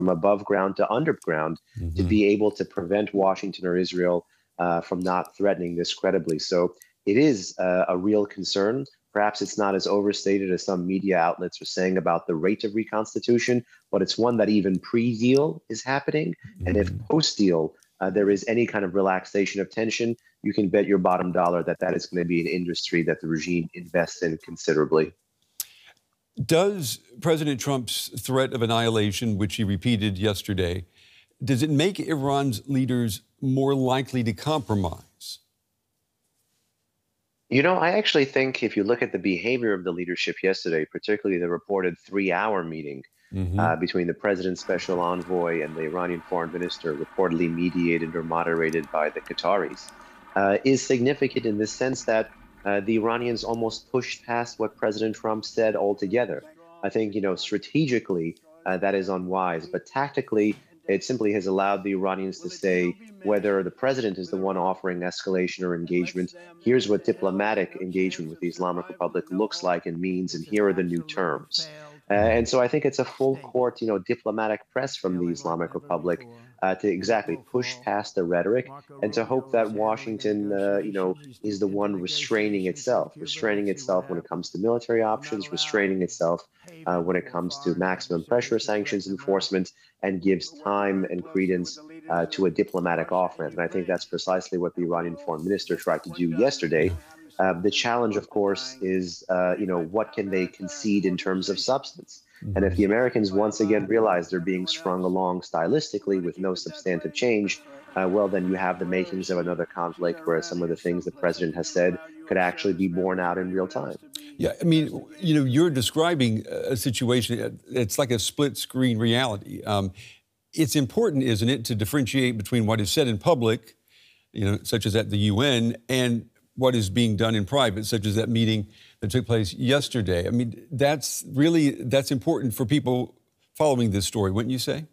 above ground to underground to be able to prevent Washington or Israel from not threatening this credibly. So it is a real concern. Perhaps it's not as overstated as some media outlets are saying about the rate of reconstitution, but it's one that even pre-deal is happening. And if post-deal there is any kind of relaxation of tension, you can bet your bottom dollar that that is going to be an industry that the regime invests in considerably. Does President Trump's threat of annihilation, which he repeated yesterday, does it make Iran's leaders more likely to compromise? You know, I actually think if you look at the behavior of the leadership yesterday, particularly the reported 3-hour meeting between the president's special envoy and the Iranian foreign minister, reportedly mediated or moderated by the Qataris, is significant in the sense that the Iranians almost pushed past what President Trump said altogether. I think, strategically, that is unwise, but tactically, it simply has allowed the Iranians to say whether the president is the one offering escalation or engagement, here's what diplomatic engagement with the Islamic Republic looks like and means, and here are the new terms. And so I think it's a full court, diplomatic press from the Islamic Republic to exactly push past the rhetoric and to hope that Washington, is the one restraining itself when it comes to military options, restraining itself when it comes to maximum pressure sanctions enforcement, and gives time and credence to a diplomatic off-ramp. And I think that's precisely what the Iranian foreign minister tried to do yesterday. The challenge, of course, is, what can they concede in terms of substance? And if the Americans once again realize they're being strung along stylistically with no substantive change, well, then you have the makings of another conflict where some of the things the president has said could actually be borne out in real time. Yeah, I mean, you're describing a situation, it's like a split screen reality. It's important, isn't it, to differentiate between what is said in public, such as at the UN, and what is being done in private, such as that meeting that took place yesterday. I mean, that's important for people following this story, wouldn't you say?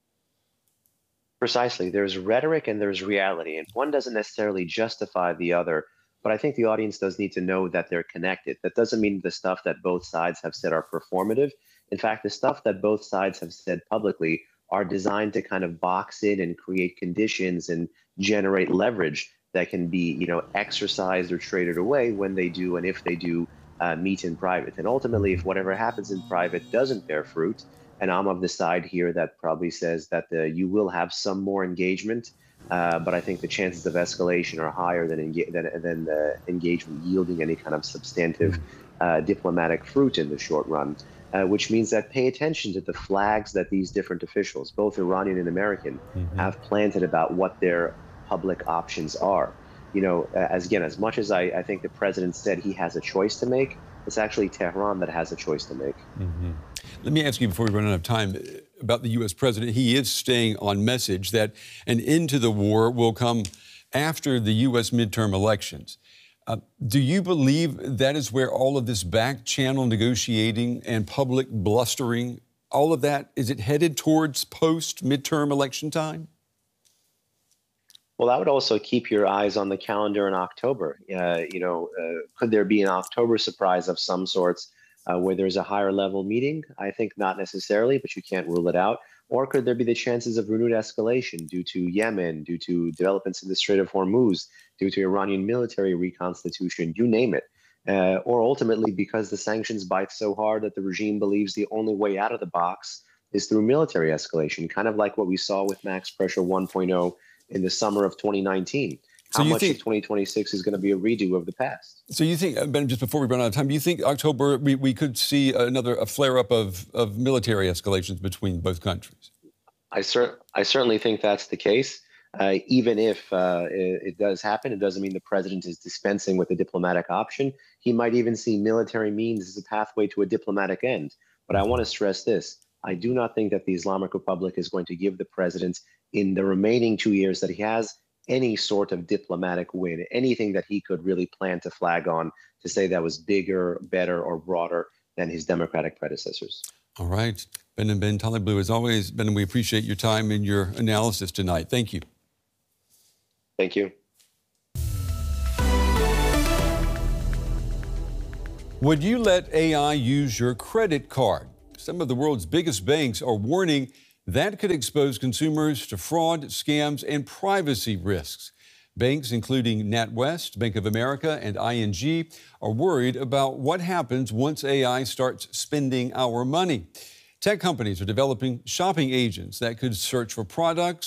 Precisely. There's rhetoric and there's reality, and one doesn't necessarily justify the other, but I think the audience does need to know that they're connected. That doesn't mean the stuff that both sides have said are performative. In fact, the stuff that both sides have said publicly are designed to kind of box in and create conditions and generate leverage that can be, exercised or traded away when they do and if they do meet in private. And ultimately, if whatever happens in private doesn't bear fruit, and I'm of the side here that probably says that you will have some more engagement, but I think the chances of escalation are higher than the engagement yielding any kind of substantive diplomatic fruit in the short run, which means that pay attention to the flags that these different officials, both Iranian and American, have planted about what their public options are. As much as I think the president said he has a choice to make, it's actually Tehran that has a choice to make. Let me ask you before we run out of time about the U.S. president. He is staying on message that an end to the war will come after the U.S. midterm elections. Do you believe that is where all of this back channel negotiating and public blustering, all of that, is it headed towards post-midterm election time? Well, I would also keep your eyes on the calendar in October. Could there be an October surprise of some sorts where there's a higher level meeting? I think not necessarily, but you can't rule it out. Or could there be the chances of renewed escalation due to Yemen, due to developments in the Strait of Hormuz, due to Iranian military reconstitution, you name it. Or ultimately because the sanctions bite so hard that the regime believes the only way out of the box is through military escalation, kind of like what we saw with Max Pressure 1.0 in the summer of 2019. How much of 2026 is going to be a redo of the past? So you think, Ben, just before we run out of time, do you think October we could see a flare-up of military escalations between both countries? I certainly think that's the case. Even if it does happen, it doesn't mean the president is dispensing with the diplomatic option. He might even see military means as a pathway to a diplomatic end. But I want to stress this. I do not think that the Islamic Republic is going to give the president, in the remaining 2 years that he has, any sort of diplomatic win, anything that he could really plan to flag on to say that was bigger, better, or broader than his democratic predecessors. All right. Ben Taleblu, as always, Ben, we appreciate your time and your analysis tonight. Thank you. Thank you. Would you let AI use your credit card? Some of the world's biggest banks are warning That could expose consumers to fraud, scams, and privacy risks. Banks, including NatWest, Bank of America, and ING, are worried about what happens once AI starts spending our money. Tech companies are developing shopping agents that could search for products